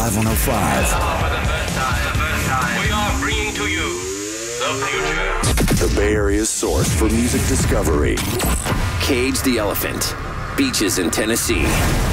Live 105. For the first time, we are bringing to you the future. The Bay Area's source for music discovery. Cage the Elephant. Beaches in Tennessee.